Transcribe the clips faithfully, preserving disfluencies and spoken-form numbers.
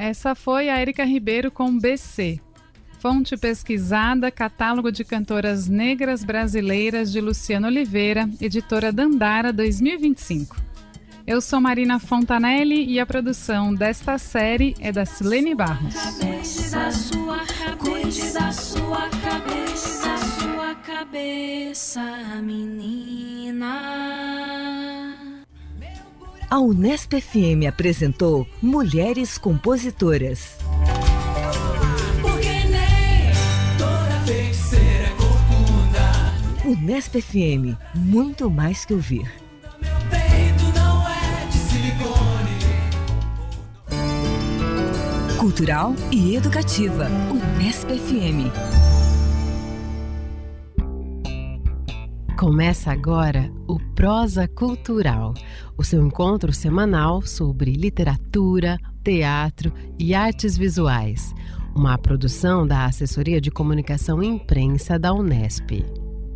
Essa foi a Érica Ribeiro com B C. Fonte pesquisada, Catálogo de Cantoras Negras Brasileiras de Luciano Oliveira, editora Dandara dois mil e vinte e cinco. Eu sou Marina Fontanelli e a produção desta série é da Silene Barros. Cuide da sua cabeça, cuide da sua cabeça, da sua cabeça, menina. A Unesp F M apresentou Mulheres Compositoras. Porque nem toda feiticeira é corcunda. Unesp F M, muito mais que ouvir. Meu peito não é de silicone. Cultural e educativa. Unesp F M. Começa agora o Prosa Cultural, o seu encontro semanal sobre literatura, teatro e artes visuais. Uma produção da Assessoria de Comunicação e Imprensa da Unesp.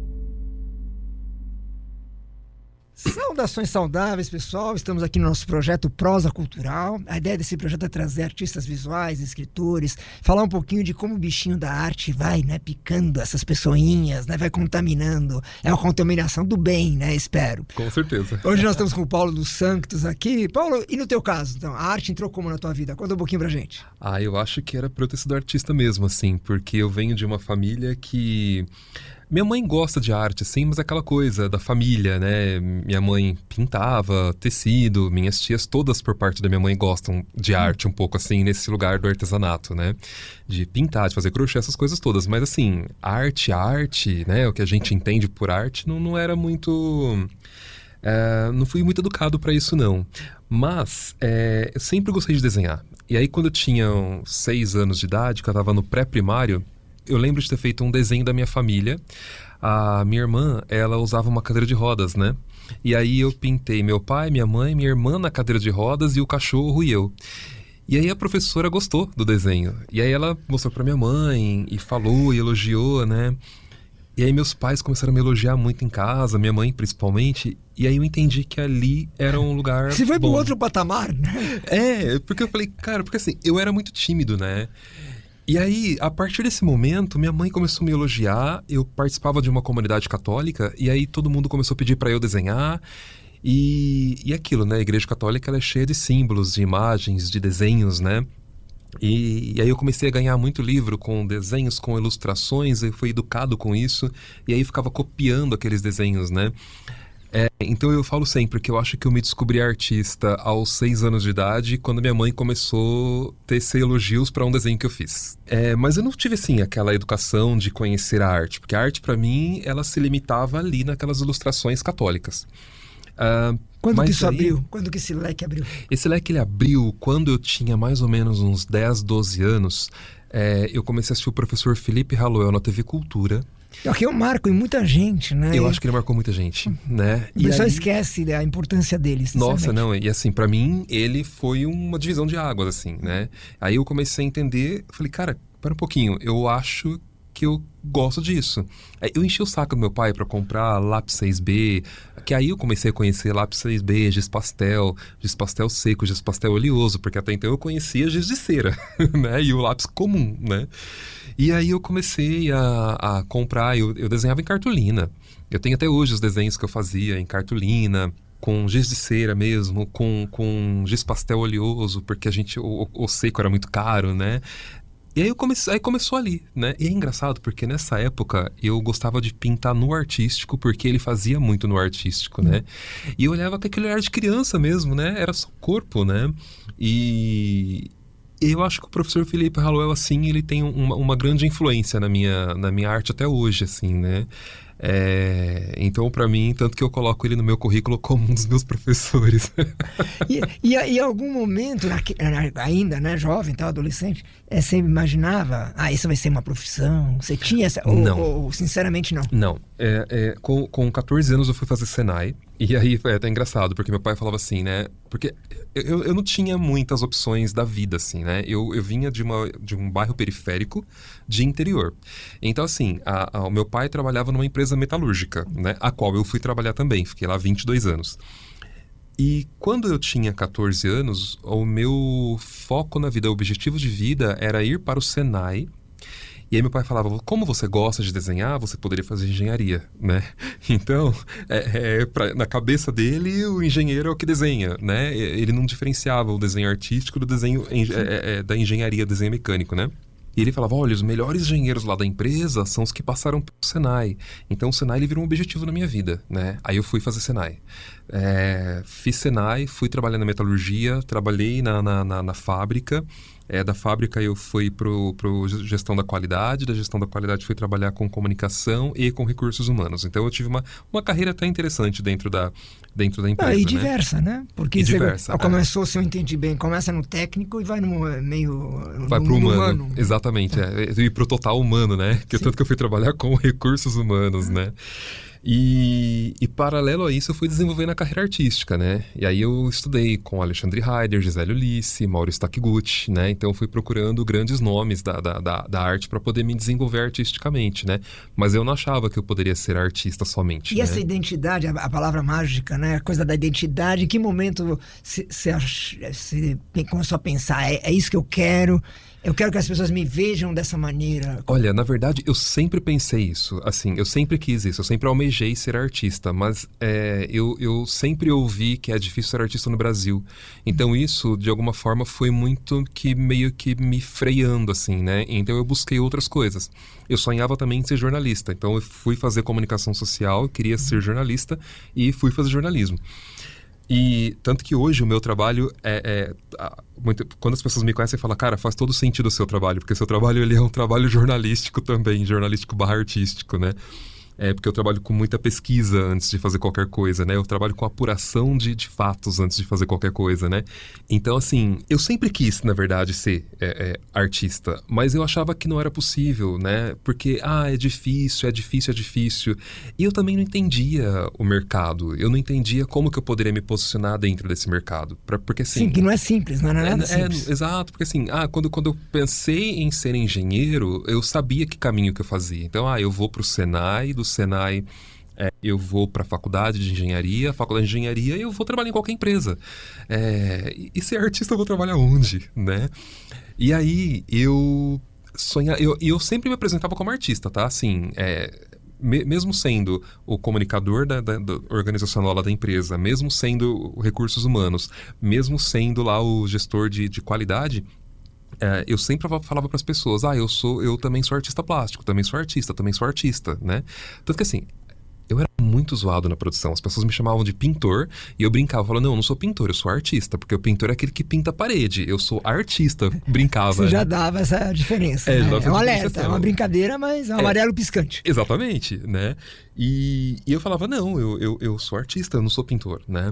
Saudações saudáveis, pessoal. Estamos aqui no nosso projeto Prosa Cultural. A ideia desse projeto é trazer artistas visuais, escritores, falar um pouquinho de como o bichinho da arte vai, né, picando essas pessoinhas, né, vai contaminando. É uma contaminação do bem, né, espero. Com certeza. Hoje nós estamos com o Paulo dos Sanctos aqui. Paulo, e no teu caso, então, a arte entrou como na tua vida? Conta um pouquinho pra gente. Ah, eu acho que era pra eu ter sido artista mesmo, assim, porque eu venho de uma família que... Minha mãe gosta de arte, sim, mas é aquela coisa da família, né? Minha mãe pintava tecido, minhas tias todas por parte da minha mãe gostam de arte um pouco assim, nesse lugar do artesanato, né? De pintar, de fazer crochê, essas coisas todas. Mas assim, arte, arte, né? O que a gente entende por arte não, não era muito... É, não fui muito educado para isso, não. Mas é, eu sempre gostei de desenhar. E aí quando eu tinha uns seis anos de idade, que eu estava no pré-primário, eu lembro de ter feito um desenho da minha família. A minha irmã, ela usava uma cadeira de rodas, né? E aí eu pintei meu pai, minha mãe, minha irmã na cadeira de rodas e o cachorro e eu. E aí a professora gostou do desenho. E aí ela mostrou pra minha mãe e falou e elogiou, né? E aí meus pais começaram a me elogiar muito em casa, minha mãe principalmente. E aí eu entendi que ali era um lugar Você foi bom. pro outro patamar, né? É, porque eu falei, cara, porque assim, eu era muito tímido, né? E aí, a partir desse momento, minha mãe começou a me elogiar, eu participava de uma comunidade católica, e aí todo mundo começou a pedir para eu desenhar, e, e aquilo, né, a igreja católica ela é cheia de símbolos, de imagens, de desenhos, né, e, e aí eu comecei a ganhar muito livro com desenhos, com ilustrações, eu fui educado com isso, e aí ficava copiando aqueles desenhos, né. É, então eu falo sempre que eu acho que eu me descobri artista aos seis anos de idade, quando minha mãe começou a tecer elogios para um desenho que eu fiz. É, mas eu não tive assim aquela educação de conhecer a arte, porque a arte para mim ela se limitava ali naquelas ilustrações católicas. Uh, Quando que isso aí, abriu? Quando que esse leque abriu? Esse leque ele abriu quando eu tinha mais ou menos uns dez, doze anos. É, eu comecei a assistir o professor Felipe Hallowell na T V Cultura. Aqui é um marco em muita gente, né? Eu acho que ele marcou muita gente, né? O pessoal aí... esquece a importância dele, Nossa, não, e assim, pra mim, ele foi uma divisão de águas, assim, né? Aí eu comecei a entender, falei, cara, para um pouquinho, eu acho que eu gosto disso. Aí eu enchi o saco do meu pai pra comprar lápis seis B, que aí eu comecei a conhecer lápis seis B, giz pastel, giz pastel seco, giz pastel oleoso, porque até então eu conhecia giz de cera, né? E o lápis comum, né? E aí eu comecei a, a comprar, eu, eu desenhava em cartolina. Eu tenho até hoje os desenhos que eu fazia em cartolina, com giz de cera mesmo, com, com giz pastel oleoso, porque a gente, o, o seco era muito caro, né? E aí, eu comecei, aí começou ali, né? E é engraçado porque nessa época eu gostava de pintar no artístico, porque ele fazia muito no artístico, né? E eu olhava com aquele olhar de criança mesmo, né? Era só corpo, né? E... eu acho que o professor Felipe Hallowell, assim, ele tem uma, uma grande influência na minha, na minha arte até hoje, assim, né? É, então, para mim, tanto que eu coloco ele no meu currículo como um dos meus professores. E, e, e em algum momento, ainda, né, jovem, tal, adolescente, é, você imaginava, ah, isso vai ser uma profissão? Você tinha essa... Ou, não. Ou, sinceramente, não? Não. É, é, com, com catorze anos eu fui fazer Senai. E aí é até engraçado, porque meu pai falava assim, né? Porque eu, eu não tinha muitas opções da vida, assim, né? Eu, eu vinha de, uma, de um bairro periférico de interior. Então, assim, a, a, o meu pai trabalhava numa empresa metalúrgica, né? A qual eu fui trabalhar também. Fiquei lá vinte e dois anos. E quando eu tinha catorze anos, o meu foco na vida, o objetivo de vida era ir para o Senai. E aí meu pai falava, como você gosta de desenhar, você poderia fazer engenharia, né? Então, é, é, pra, na cabeça dele, o engenheiro é o que desenha, né? Ele não diferenciava o desenho artístico do desenho é, é, da engenharia, desenho mecânico, né? E ele falava, olha, os melhores engenheiros lá da empresa são os que passaram pelo Senai. Então o Senai ele virou um objetivo na minha vida, né? Aí eu fui fazer Senai. É, fiz Senai, fui trabalhar na metalurgia, trabalhei na, na, na, na fábrica. É, da fábrica eu fui para o gestão da qualidade, da gestão da qualidade fui trabalhar com comunicação e com recursos humanos. Então eu tive uma, uma carreira até interessante dentro da, dentro da empresa. Ah, e né? diversa, né? Porque e você diversa, começou, é. se eu entendi bem, começa no técnico e vai no meio vai no pro humano. humano. Exatamente, é. E pro total humano, né? Que tanto que eu fui trabalhar com recursos humanos, né? E, e paralelo a isso eu fui desenvolvendo a carreira artística, né? E aí eu estudei com Alexandre Heider, Gisele Ulissi, Maurício Takiguchi, né? Então eu fui procurando grandes nomes da, da, da, da arte para poder me desenvolver artisticamente, né? Mas eu não achava que eu poderia ser artista somente, E né? essa identidade, a, a palavra mágica, né? A coisa da identidade, em que momento você começou a pensar, é, é isso que eu quero... Eu quero que as pessoas me vejam dessa maneira. Olha, na verdade, eu sempre pensei isso. Assim, eu sempre quis isso. Eu sempre almejei ser artista. Mas é, eu, eu sempre ouvi que é difícil ser artista no Brasil. Então isso, de alguma forma, foi muito que meio que me freando, assim, né? Então eu busquei outras coisas. Eu sonhava também em ser jornalista. Então eu fui fazer comunicação social, queria ser jornalista e fui fazer jornalismo. E tanto que hoje o meu trabalho é... é muito, quando as pessoas me conhecem, falam, cara, faz todo sentido o seu trabalho, porque o seu trabalho ele é um trabalho jornalístico também, jornalístico barra artístico, né? É porque eu trabalho com muita pesquisa antes de fazer qualquer coisa, né? Eu trabalho com apuração de, de fatos antes de fazer qualquer coisa, né? Então, assim, eu sempre quis, na verdade, ser é, é, artista, mas eu achava que não era possível, né? Porque, ah, é difícil, é difícil, é difícil. E eu também não entendia o mercado. Eu não entendia como que eu poderia me posicionar dentro desse mercado. Pra, porque, assim... Sim, que não é simples, não é nada é, simples. É, exato, porque assim, ah, quando, quando eu pensei em ser engenheiro, eu sabia que caminho que eu fazia. Então, ah, eu vou pro Senai, do Senai é, eu vou para a faculdade de engenharia, a faculdade de engenharia eu vou trabalhar em qualquer empresa. É, e, e ser artista eu vou trabalhar onde, né? E aí eu sonhava, eu, eu sempre me apresentava como artista, tá? Assim, é, me, mesmo sendo o comunicador da, da, da organizacional lá da empresa, mesmo sendo o recursos humanos, mesmo sendo lá o gestor de, de qualidade... É, eu sempre falava para as pessoas, ah, eu sou, eu também sou artista plástico, também sou artista, também sou artista, né? Tanto que assim, eu era muito zoado na produção, as pessoas me chamavam de pintor e eu brincava, falava, não, eu não sou pintor, eu sou artista, porque o pintor é aquele que pinta a parede, eu sou artista, brincava. Você já dava essa diferença, é, né? dava É um essa alerta, é uma brincadeira, mas é um é, amarelo piscante. Exatamente, né? E, e eu falava, não, eu, eu, eu sou artista, eu não sou pintor, né?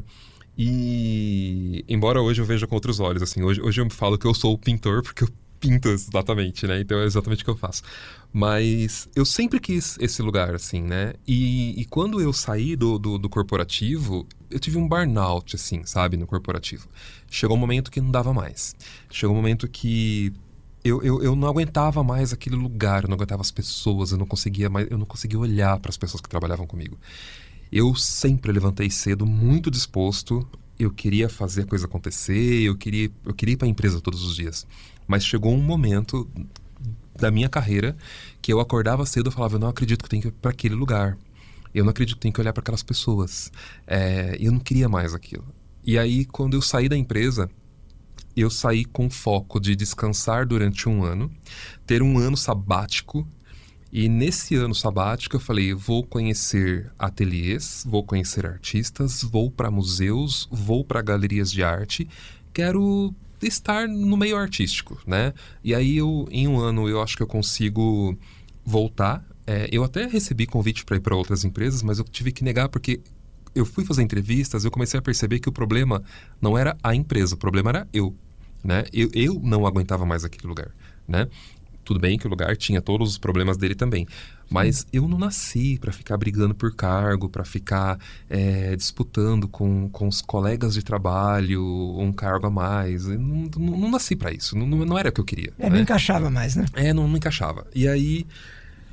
E embora hoje eu veja com outros olhos, assim, hoje, hoje eu falo que eu sou o pintor porque eu pinto exatamente, né? Então é exatamente o que eu faço. Mas eu sempre quis esse lugar, assim, né? E, e quando eu saí do, do, do corporativo, eu tive um burnout, assim, sabe? No corporativo. Chegou um momento que não dava mais. Chegou um momento que eu, eu, eu não aguentava mais aquele lugar, eu não aguentava as pessoas, eu não conseguia mais, eu não conseguia olhar para as pessoas que trabalhavam comigo. Eu sempre levantei cedo, muito disposto, eu queria fazer a coisa acontecer, eu queria, eu queria ir para a empresa todos os dias. Mas chegou um momento da minha carreira que eu acordava cedo e falava, eu não acredito que eu tenho que ir para aquele lugar. Eu não acredito que eu tenho que olhar para aquelas pessoas. É, eu não queria mais aquilo. E aí, quando eu saí da empresa, eu saí com foco de descansar durante um ano, ter um ano sabático. E nesse ano sabático eu falei, vou conhecer ateliês, vou conhecer artistas, vou para museus, vou para galerias de arte, quero estar no meio artístico, né? E aí eu, em um ano eu acho que eu consigo voltar. É, eu até recebi convite para ir para outras empresas, mas eu tive que negar porque eu fui fazer entrevistas, eu comecei a perceber que o problema não era a empresa, o problema era eu, né? Eu, eu não aguentava mais aquele lugar, né? Tudo bem que o lugar tinha todos os problemas dele também. Mas Sim. eu não nasci para ficar brigando por cargo, para ficar é, disputando com, com os colegas de trabalho um cargo a mais. Eu não, não, não nasci para isso. Não, não era o que eu queria. É, né? Não encaixava mais, né? É, não, não encaixava. E aí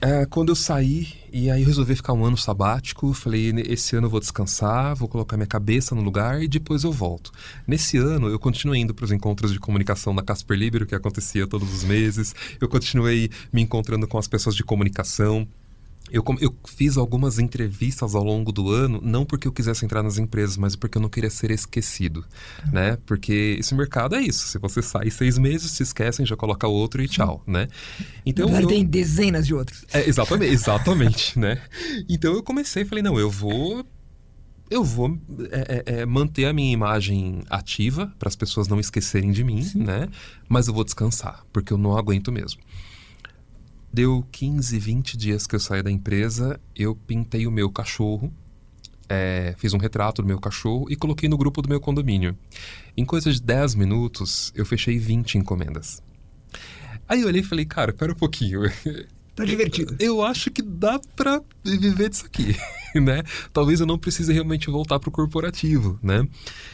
É, quando eu saí, e aí eu resolvi ficar um ano sabático, falei, esse ano eu vou descansar, vou colocar minha cabeça no lugar e depois eu volto. Nesse ano, eu continuei indo para os encontros de comunicação da Casper Libero, que acontecia todos os meses, eu continuei me encontrando com as pessoas de comunicação. Eu, eu fiz algumas entrevistas ao longo do ano, não porque eu quisesse entrar nas empresas, mas porque eu não queria ser esquecido, uhum. né? Porque esse mercado é isso, se você sai seis meses, se esquecem, já coloca outro e tchau, né? Então eu... tem dezenas de outros. É, exatamente, exatamente, né? Então eu comecei e falei, não, eu vou... Eu vou é, é, manter a minha imagem ativa, para as pessoas não esquecerem de mim, Sim. né? Mas eu vou descansar, porque eu não aguento mesmo. Deu quinze, vinte dias que eu saí da empresa, eu pintei o meu cachorro, é, fiz um retrato do meu cachorro e coloquei no grupo do meu condomínio. Em coisa de dez minutos, eu fechei vinte encomendas. Aí eu olhei e falei, cara, pera um pouquinho. Tá divertido. Eu, eu acho que dá pra viver disso aqui, né? Talvez eu não precise realmente voltar pro corporativo, né?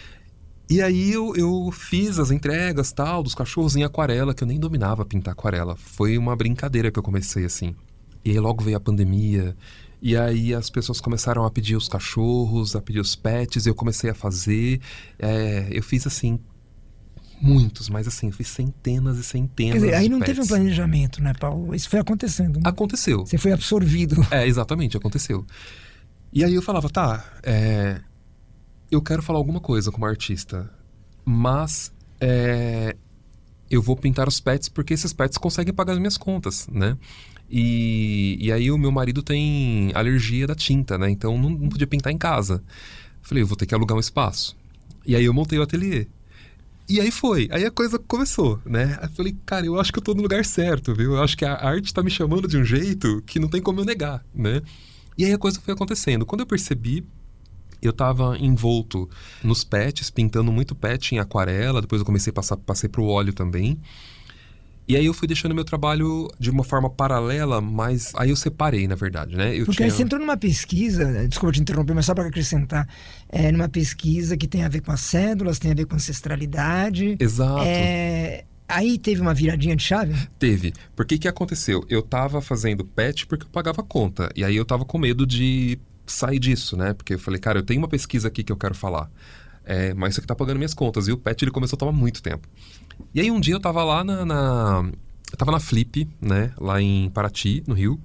E aí eu, eu fiz as entregas, tal, dos cachorros em aquarela, que eu nem dominava pintar aquarela. Foi uma brincadeira que eu comecei assim. E aí logo veio a pandemia, e aí as pessoas começaram a pedir os cachorros, a pedir os pets, e eu comecei a fazer. É, eu fiz assim, muitos, mas assim, eu fiz centenas e centenas de Quer dizer, aí não pets. teve um planejamento, né, Paulo? Isso foi acontecendo, né? Aconteceu. Você foi absorvido. É, exatamente, aconteceu. E aí eu falava, tá, é... eu quero falar alguma coisa como artista, mas é, eu vou pintar os pets porque esses pets conseguem pagar as minhas contas, né? E, e aí o meu marido tem alergia da tinta, né? Então não, não podia pintar em casa. Falei, eu vou ter que alugar um espaço. E aí eu montei o ateliê. E aí foi, aí a coisa começou, né? Aí eu falei, cara, eu acho que eu tô no lugar certo, viu? Eu acho que a arte tá me chamando de um jeito que não tem como eu negar, né? E aí a coisa foi acontecendo. Quando eu percebi, eu estava envolto nos pets, pintando muito pet em aquarela. Depois eu comecei a passar, passei para o óleo também. E aí eu fui deixando meu trabalho de uma forma paralela, mas aí eu separei, na verdade, né? Eu Porque tinha... aí você entrou numa pesquisa, desculpa te interromper, mas só para acrescentar, é numa pesquisa que tem a ver com as cédulas, tem a ver com ancestralidade. Exato. É... Aí teve uma viradinha de chave? Teve. Por que que aconteceu? Eu estava fazendo pet porque eu pagava conta. E aí eu estava com medo de sair disso, né? Porque eu falei, cara, eu tenho uma pesquisa aqui que eu quero falar. É, mas isso aqui tá pagando minhas contas. E o pet, ele começou a tomar muito tempo. E aí um dia eu tava lá na... na eu tava na Flip, né? Lá em Paraty, no Rio.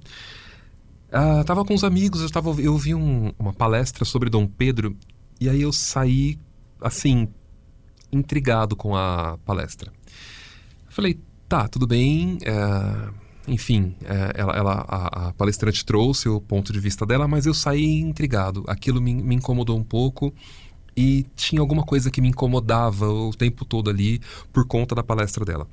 Uh, tava com uns amigos, eu, tava, eu vi um, uma palestra sobre Dom Pedro. E aí eu saí, assim, intrigado com a palestra. Falei, tá, tudo bem... Uh, Enfim, é, ela, ela, a, a palestrante trouxe o ponto de vista dela, mas eu saí intrigado. Aquilo me, me incomodou um pouco e tinha alguma coisa que me incomodava o tempo todo ali por conta da palestra dela.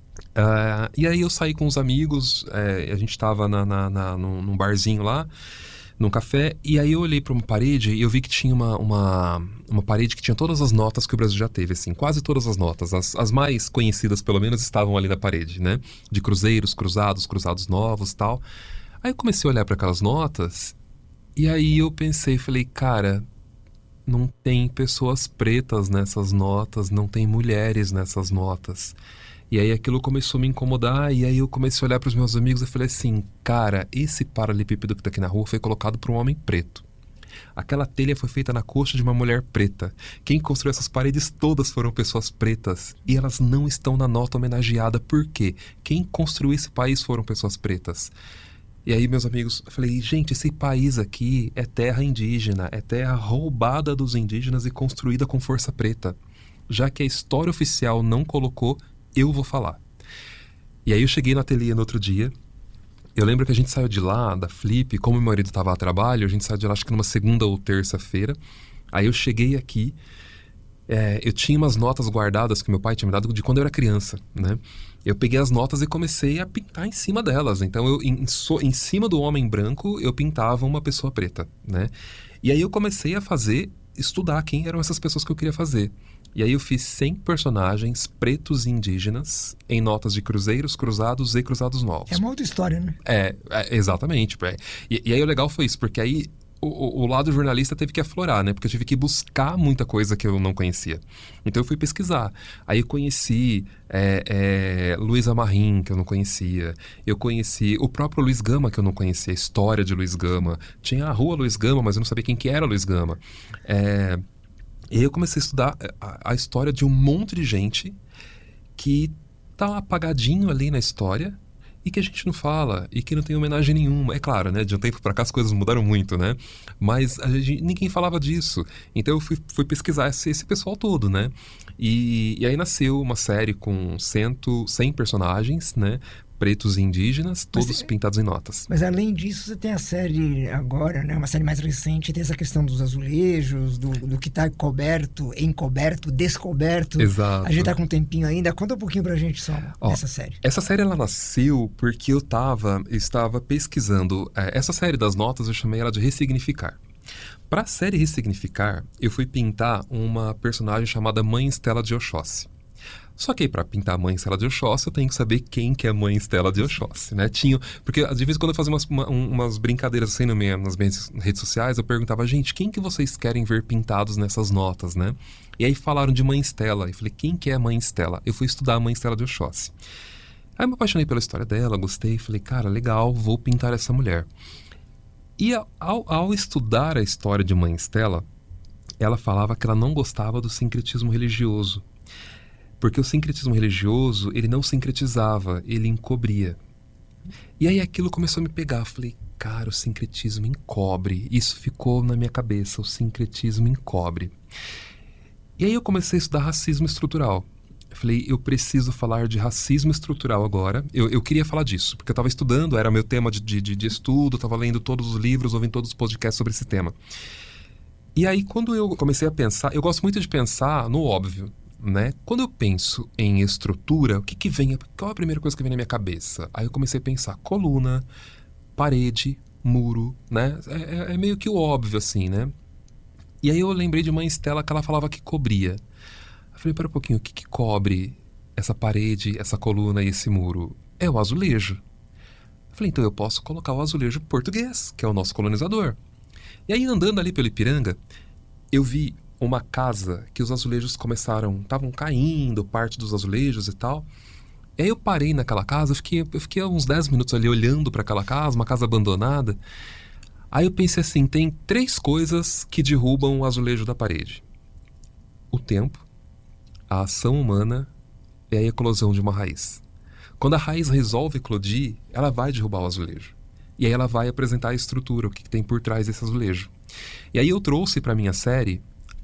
Uh, e aí eu saí com os amigos, é, a gente estava na, na, na, num, num barzinho lá, num café, e aí eu olhei para uma parede e eu vi que tinha uma, uma, uma parede que tinha todas as notas que o Brasil já teve, assim, quase todas as notas, as, as mais conhecidas pelo menos estavam ali na parede, né? De cruzeiros, cruzados, cruzados novos e tal. Aí eu comecei a olhar para aquelas notas e aí eu pensei, falei, cara, não tem pessoas pretas nessas notas, não tem mulheres nessas notas. E aí aquilo começou a me incomodar, e aí eu comecei a olhar para os meus amigos e falei assim, cara, esse paralelepípedo que está aqui na rua foi colocado por um homem preto. Aquela telha foi feita na coxa de uma mulher preta. Quem construiu essas paredes todas foram pessoas pretas. E elas não estão na nota homenageada. Por quê? Quem construiu esse país foram pessoas pretas. E aí meus amigos, eu falei, gente, esse país aqui é terra indígena, é terra roubada dos indígenas e construída com força preta. Já que a história oficial não colocou, eu vou falar. E aí eu cheguei no ateliê no outro dia. Eu lembro que a gente saiu de lá, da Flip, como meu marido estava a trabalho, a gente saiu de lá acho que numa segunda ou terça-feira. Aí eu cheguei aqui, é, eu tinha umas notas guardadas que meu pai tinha me dado de quando eu era criança, né? Eu peguei as notas e comecei a pintar em cima delas. Então, eu, em, so, em cima do homem branco, eu pintava uma pessoa preta, né? E aí eu comecei a fazer, estudar quem eram essas pessoas que eu queria fazer. E aí eu fiz cem personagens pretos e indígenas em notas de cruzeiros, cruzados e cruzados novos. É uma outra história, né? É, é exatamente. É. E, e aí o legal foi isso, porque aí o, o lado jornalista teve que aflorar, né? Porque eu tive que buscar muita coisa que eu não conhecia. Então eu fui pesquisar. Aí eu conheci é, é, Luiz Amarrim, que eu não conhecia. Eu conheci o próprio Luiz Gama, que eu não conhecia. A história de Luiz Gama. Tinha a rua Luiz Gama, mas eu não sabia quem que era Luiz Gama. É, e aí eu comecei a estudar a, a história de um monte de gente que tá apagadinho ali na história e que a gente não fala, e que não tem homenagem nenhuma. É claro, né? De um tempo pra cá as coisas mudaram muito, né? Mas a gente, ninguém falava disso. Então eu fui, fui pesquisar esse, esse pessoal todo, né? E, e aí nasceu uma série com cento, cem personagens, né? Pretos e indígenas, todos Mas, pintados em notas. Mas além disso, você tem a série agora, né? Uma série mais recente, tem essa questão dos azulejos, do, do que está coberto, encoberto, descoberto. Exato. A gente tá com um tempinho ainda. Conta um pouquinho pra gente só Ó, dessa série. Essa série, ela nasceu porque eu tava, eu estava pesquisando. É, essa série das notas, eu chamei ela de Ressignificar. Para a série Ressignificar, eu fui pintar uma personagem chamada Mãe Estela de Oxóssi. Só que aí, para pintar a Mãe Estela de Oxóssi, eu tenho que saber quem que é a Mãe Estela de Oxóssi, né? Tinha, porque de vez em quando eu fazia umas, uma, umas brincadeiras assim no meio, nas minhas redes sociais, eu perguntava, gente, quem que vocês querem ver pintados nessas notas, né? E aí falaram de Mãe Estela. Eu falei, quem que é a Mãe Estela? Eu fui estudar a Mãe Estela de Oxóssi. Aí eu me apaixonei pela história dela, gostei, falei, cara, legal, vou pintar essa mulher. E ao, ao estudar a história de Mãe Estela, ela falava que ela não gostava do sincretismo religioso. Porque o sincretismo religioso, ele não sincretizava, ele encobria. E aí aquilo começou a me pegar. Eu falei, cara, o sincretismo encobre. Isso ficou na minha cabeça, o sincretismo encobre. E aí eu comecei a estudar racismo estrutural. Eu falei, eu preciso falar de racismo estrutural agora. Eu, eu queria falar disso, porque eu estava estudando, era meu tema de, de, de estudo, estava lendo todos os livros, ouvindo todos os podcasts sobre esse tema. E aí quando eu comecei a pensar, eu gosto muito de pensar no óbvio. Né? Quando eu penso em estrutura, o que que vem? Qual é a primeira coisa que vem na minha cabeça? Aí eu comecei a pensar coluna, parede, muro, né? É, é, é meio que o óbvio, assim, né? E aí eu lembrei de Mãe Estela, que ela falava que cobria. Eu falei, pera um pouquinho, o que que cobre essa parede, essa coluna e esse muro? É o azulejo. Eu falei, então eu posso colocar o azulejo português, que é o nosso colonizador. E aí andando ali pelo Ipiranga, eu vi uma casa que os azulejos começaram, estavam caindo, parte dos azulejos e tal. E aí eu parei naquela casa, eu fiquei, eu fiquei uns dez minutos ali olhando para aquela casa, uma casa abandonada. Aí eu pensei assim, tem três coisas que derrubam o azulejo da parede. O tempo, a ação humana e a eclosão de uma raiz. Quando a raiz resolve eclodir, ela vai derrubar o azulejo. E aí ela vai apresentar a estrutura, o que, que tem por trás desse azulejo. E aí eu trouxe para minha série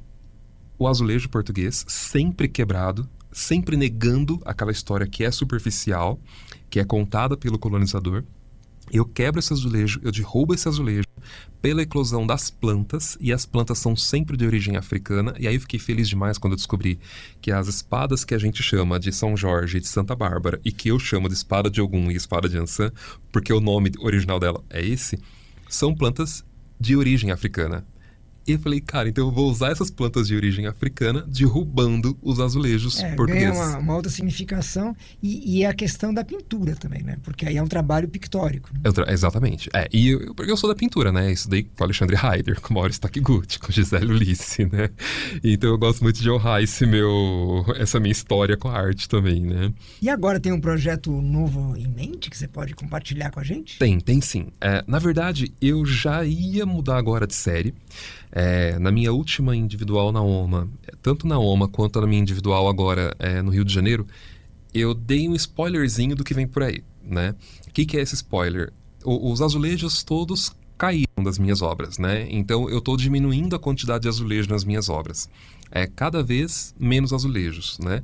o azulejo português, sempre quebrado, sempre negando aquela história que é superficial, que é contada pelo colonizador. Eu quebro esse azulejo, eu derrubo esse azulejo pela eclosão das plantas, e as plantas são sempre de origem africana. E aí eu fiquei feliz demais quando eu descobri que as espadas que a gente chama de São Jorge e de Santa Bárbara, e que eu chamo de espada de Ogum e espada de Ançã, porque o nome original dela é esse, são plantas de origem africana. E eu falei, cara, então eu vou usar essas plantas de origem africana derrubando os azulejos é, portugueses. Ganha uma, uma outra significação. E, e a questão da pintura também, né? Porque aí é um trabalho pictórico. Né? Tra... Exatamente. É, e eu, porque eu sou da pintura, né? Estudei com Alexandre Heider, com Maurício Takiguchi, com Gisele Ulissi, né? Então eu gosto muito de honrar esse meu, essa minha história com a arte também, né? E agora tem um projeto novo em mente que você pode compartilhar com a gente? Tem, tem sim. É, na verdade, eu já ia mudar agora de série. É, na minha última individual na OMA, tanto na OMA quanto na minha individual agora é, no Rio de Janeiro, eu dei um spoilerzinho do que vem por aí, né? O que, que é esse spoiler? O, os azulejos todos caíram das minhas obras, né? Então eu estou diminuindo a quantidade de azulejo nas minhas obras. É cada vez menos azulejos, né?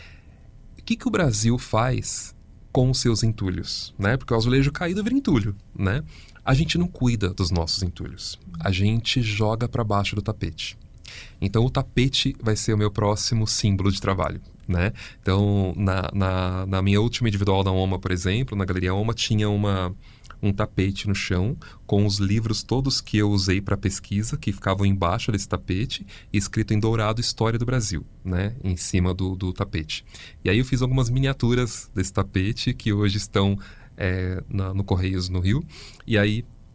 O que, que o Brasil faz com os seus entulhos, né? Porque o azulejo caído vira entulho, né? A gente não cuida dos nossos entulhos. A gente joga para baixo do tapete. Então o tapete vai ser o meu próximo símbolo de trabalho, né? Então na, na, na minha última individual da OMA, por exemplo, na Galeria OMA, tinha uma, um tapete no chão com os livros todos que eu usei para pesquisa, que ficavam embaixo desse tapete, e escrito em dourado História do Brasil, né? Em cima do, do tapete. E aí eu fiz algumas miniaturas desse tapete que hoje estão É, na, no Correios no Rio. E aí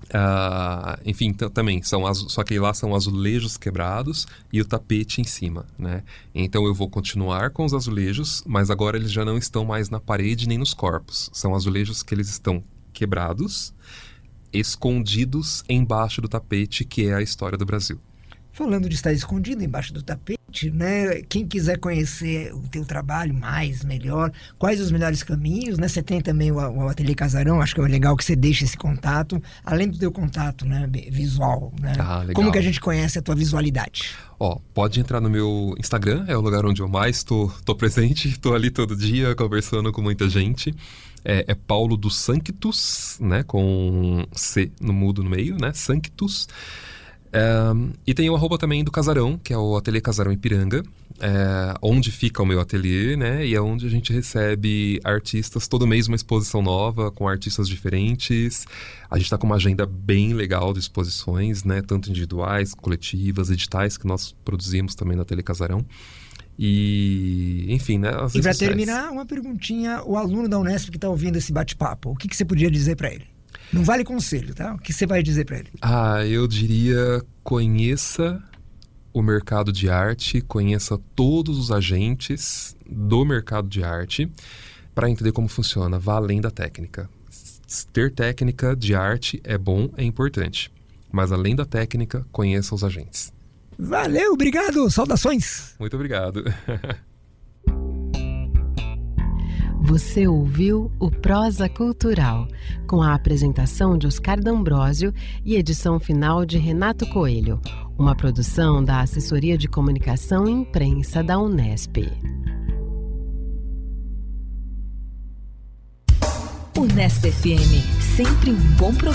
Uh, enfim, t- também, são azu- só que lá são azulejos quebrados e o tapete em cima, né? Então eu vou continuar com os azulejos, mas agora eles já não estão mais na parede nem nos corpos. São azulejos que eles estão quebrados, escondidos embaixo do tapete, que é a história do Brasil. Falando de estar escondido embaixo do tapete, né? Quem quiser conhecer o teu trabalho mais, melhor, quais os melhores caminhos, né? Você tem também o, o Ateliê Casarão, acho que é legal que você deixe esse contato, além do teu contato, né, visual, né? Ah, legal. Como que a gente conhece a tua visualidade? Ó, pode entrar no meu Instagram, é o lugar onde eu mais tô, tô presente, tô ali todo dia conversando com muita gente. É, é Paulo dos Sanctus, né, com C no mudo no meio, né, Sanctus. Um, e tem o arroba também do Casarão, que é o Ateliê Casarão Ipiranga, é, onde fica o meu ateliê, né? E é onde a gente recebe artistas, todo mês uma exposição nova, com artistas diferentes. A gente está com uma agenda bem legal de exposições, né? Tanto individuais, coletivas, editais, que nós produzimos também no Ateliê Casarão. E, enfim, né? E para terminar, uma perguntinha, o aluno da Unesp que está ouvindo esse bate-papo, o que, que você podia dizer para ele? Não vale conselho, tá? O que você vai dizer para ele? Ah, eu diria, conheça o mercado de arte, conheça todos os agentes do mercado de arte para entender como funciona. Vá além da técnica. Ter técnica de arte é bom, é importante. Mas além da técnica, conheça os agentes. Valeu, obrigado. Saudações. Muito obrigado. Você ouviu o Prosa Cultural, com a apresentação de Oscar D'Ambrosio e edição final de Renato Coelho, uma produção da Assessoria de Comunicação e Imprensa da Unesp. Unesp F M, sempre um bom programa.